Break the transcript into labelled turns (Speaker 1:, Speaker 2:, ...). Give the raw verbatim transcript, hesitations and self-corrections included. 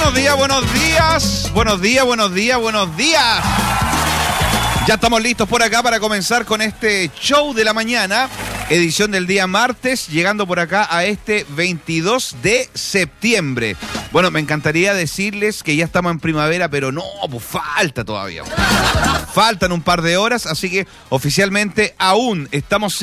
Speaker 1: Buenos días, buenos días, buenos días, buenos días, buenos días. Ya estamos listos por acá para comenzar con este show de la mañana, edición del día martes, llegando por acá a este veintidós de septiembre. Bueno, me encantaría decirles que ya estamos en primavera, pero no, pues falta todavía. Faltan un par de horas, así que oficialmente aún estamos